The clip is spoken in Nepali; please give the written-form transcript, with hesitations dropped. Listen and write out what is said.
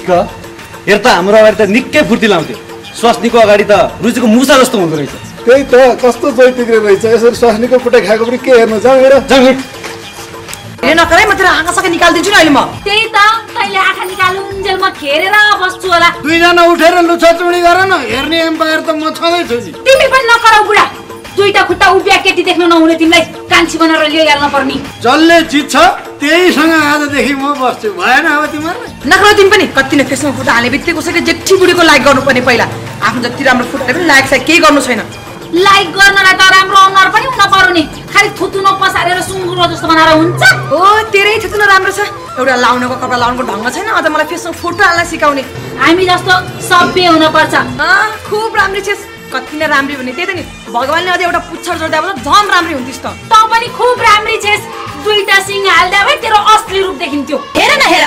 ठिक्क हेर त हाम्रो अगाडि त निकै फुर्ती लाउँथ्यो स्वास्नीको अगाडि त रुचिको मुसा जस्तो हुँदो रहेछ त्यही त कस्तो चैतिग्रे रहेछ यसरी स्वास्नीको खुट्टा खाएको पनि के हेर्नु जाऊ हेर हेर नकरै म तेरो आँखा सके निकाल्दिन्छु नि अहिले म त्यही त तैले आँखा निकालुन्जेल म खेरेर बस्छु होला दुईजना उठेर लुछाचुडी गर न हेर्ने एम्पायर त म छँदै छु नि तिमी पनि नकराउ बुढा दुईटा खुट्टा उभिया केटी देख्न नहुने तिमीलाई कान्छी बनाएर ल्याइहाल्न पर्ने जसले जित्छ त्यहीसँग आजदेखि म बस्छु भएन अब तिमीहरूलाई नकरा तिमी पनि कति नै फेसमा फोटो हाले बित्तिकै कसैको जेठी बुढीको लाइक गर्नुपर्ने पहिला आफ्नो जति राम्रो फोटोले पनि लाइक साइक केही गर्नु छैन लाइक गर्नलाई त राम्रो अनुहार पनि हुन पर्यो नि खालि थुतुनो पसारेर सुँगुरो जस्तो बनाएर हुन्छ हो तेरै थुतुनो राम्रो छ एउटा लाउनको कपडा लाउनको ढङ्ग छैन अझ मलाई फेसमा फोटो हाल्न सिकाउने हामी जस्तो सभ्य हुन पर्छ खुब राम्री छेस कति नै राम्री भने त्यही त नि भगवानले अझै एउटा पुच्छर जोड्दा पनि झन् राम्री हुन्थिस् त पनि खुब राम्री छेस दुईटा सिङ हाल्दा भए तेरो असली रूप देखिन्थ्यो हेर न हेर